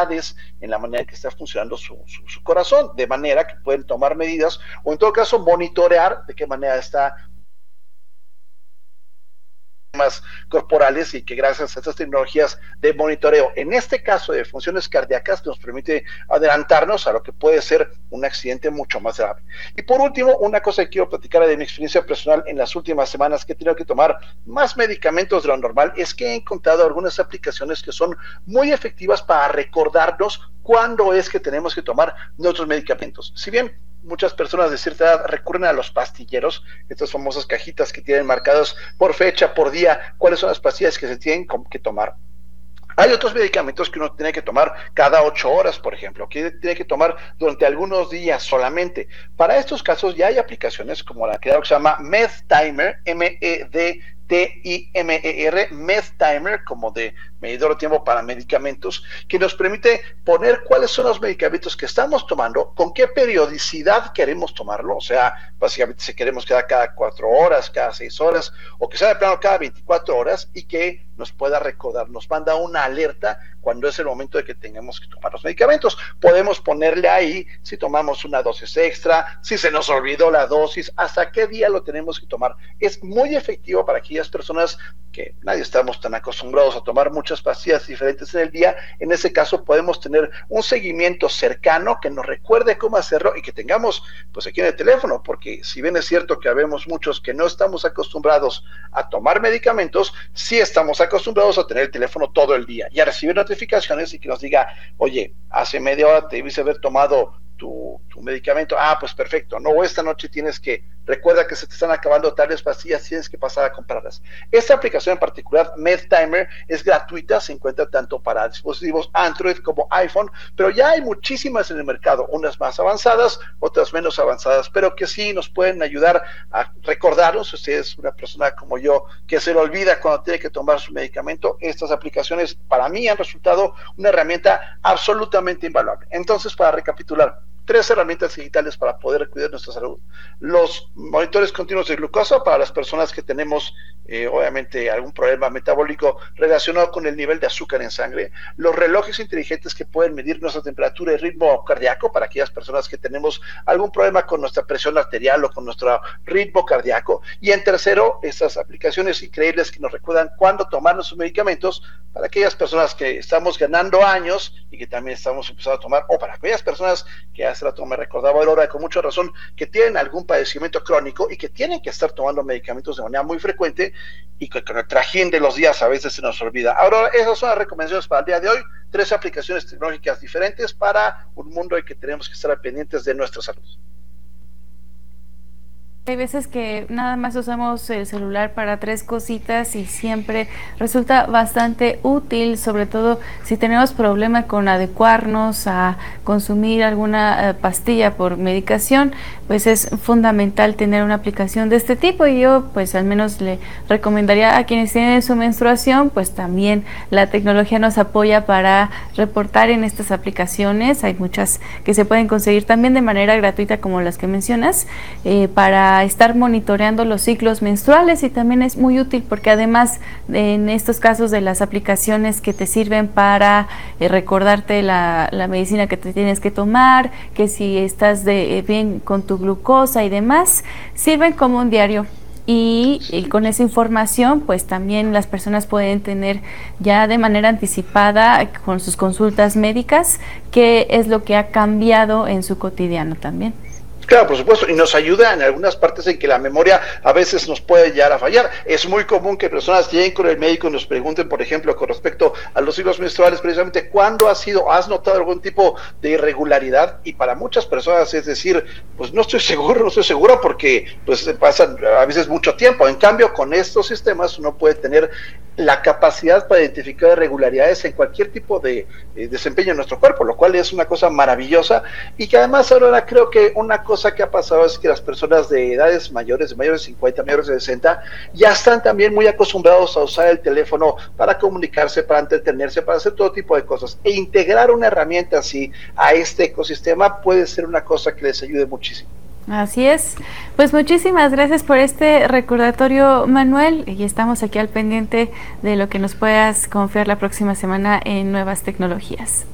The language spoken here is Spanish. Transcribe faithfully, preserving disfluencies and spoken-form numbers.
irregularidades en la manera en que está funcionando su, su, su corazón, de manera que pueden tomar medidas o en todo caso monitorear de qué manera está corporales, y que gracias a estas tecnologías de monitoreo, en este caso de funciones cardíacas, nos permite adelantarnos a lo que puede ser un accidente mucho más grave. Y por último, una cosa que quiero platicar de mi experiencia personal en las últimas semanas, que he tenido que tomar más medicamentos de lo normal, es que he encontrado algunas aplicaciones que son muy efectivas para recordarnos cuándo es que tenemos que tomar nuestros medicamentos. Si bien muchas personas de cierta edad recurren a los pastilleros, estas famosas cajitas que tienen marcados por fecha, por día, cuáles son las pastillas que se tienen que tomar. Hay otros medicamentos que uno tiene que tomar cada ocho horas, por ejemplo, que tiene que tomar durante algunos días solamente. Para estos casos ya hay aplicaciones como la que se llama MedTimer, M E D T I M E R, MedTimer, como de medidor de tiempo para medicamentos, que nos permite poner cuáles son los medicamentos que estamos tomando, con qué periodicidad queremos tomarlo, o sea, básicamente si queremos que sea cada cuatro horas, cada seis horas, o que sea de plano cada veinticuatro horas, y que nos pueda recordar, nos manda una alerta cuando es el momento de que tengamos que tomar los medicamentos. Podemos ponerle ahí si tomamos una dosis extra, si se nos olvidó la dosis, hasta qué día lo tenemos que tomar. Es muy efectivo para aquellas personas que nadie estamos tan acostumbrados a tomar muchas pastillas diferentes en el día. En ese caso podemos tener un seguimiento cercano que nos recuerde cómo hacerlo y que tengamos pues aquí en el teléfono, porque si bien es cierto que habemos muchos que no estamos acostumbrados a tomar medicamentos, sí estamos acostumbrados a tener el teléfono todo el día y a recibir notificaciones y que nos diga, oye, hace media hora te debiste haber tomado Tu, tu medicamento. Ah, pues perfecto, no, esta noche tienes que, recuerda que se te están acabando tales pastillas, tienes que pasar a comprarlas. Esta aplicación en particular, MedTimer, es gratuita, se encuentra tanto para dispositivos Android como iPhone, pero ya hay muchísimas en el mercado, unas más avanzadas, otras menos avanzadas, pero que sí nos pueden ayudar a recordarnos. Si usted es una persona como yo que se le olvida cuando tiene que tomar su medicamento, estas aplicaciones para mí han resultado una herramienta absolutamente invaluable. Entonces, para recapitular, tres herramientas digitales para poder cuidar nuestra salud: los monitores continuos de glucosa para las personas que tenemos eh, obviamente algún problema metabólico relacionado con el nivel de azúcar en sangre; los relojes inteligentes que pueden medir nuestra temperatura y ritmo cardíaco para aquellas personas que tenemos algún problema con nuestra presión arterial o con nuestro ritmo cardíaco; y en tercero, estas aplicaciones increíbles que nos recuerdan cuándo tomar nuestros medicamentos para aquellas personas que estamos ganando años y que también estamos empezando a tomar, o para aquellas personas que hace rato me recordaba Aurora con mucha razón, que tienen algún padecimiento crónico y que tienen que estar tomando medicamentos de manera muy frecuente y que con el trajín de los días a veces se nos olvida. Aurora, esas son las recomendaciones para el día de hoy, tres aplicaciones tecnológicas diferentes para un mundo en que tenemos que estar pendientes de nuestra salud. Hay veces que nada más usamos el celular para tres cositas y siempre resulta bastante útil, sobre todo si tenemos problema con adecuarnos a consumir alguna eh, pastilla por medicación, pues es fundamental tener una aplicación de este tipo. Y yo pues al menos le recomendaría a quienes tienen su menstruación, pues también la tecnología nos apoya para reportar en estas aplicaciones. Hay muchas que se pueden conseguir también de manera gratuita como las que mencionas, eh, para estar monitoreando los ciclos menstruales, y también es muy útil porque además en estos casos de las aplicaciones que te sirven para eh, recordarte la, la medicina que te tienes que tomar, que si estás de, eh, bien con tu glucosa y demás, sirven como un diario. Y, y con esa información pues también las personas pueden tener ya de manera anticipada con sus consultas médicas qué es lo que ha cambiado en su cotidiano también. Claro, por supuesto, y nos ayuda en algunas partes en que la memoria a veces nos puede llegar a fallar. Es muy común que personas lleguen con el médico y nos pregunten, por ejemplo, con respecto a los ciclos menstruales, precisamente, ¿cuándo has sido, has notado algún tipo de irregularidad? Y para muchas personas es decir, pues no estoy seguro, no estoy seguro porque pues pasan a veces mucho tiempo. En cambio, con estos sistemas uno puede tener la capacidad para identificar irregularidades en cualquier tipo de eh, desempeño en nuestro cuerpo, lo cual es una cosa maravillosa. Y que además ahora creo que una cosa cosa que ha pasado es que las personas de edades mayores, de mayores de cincuenta, mayores de sesenta, ya están también muy acostumbrados a usar el teléfono para comunicarse, para entretenerse, para hacer todo tipo de cosas. E integrar una herramienta así a este ecosistema puede ser una cosa que les ayude muchísimo. Así es. Pues muchísimas gracias por este recordatorio, Manuel, y estamos aquí al pendiente de lo que nos puedas confiar la próxima semana en nuevas tecnologías.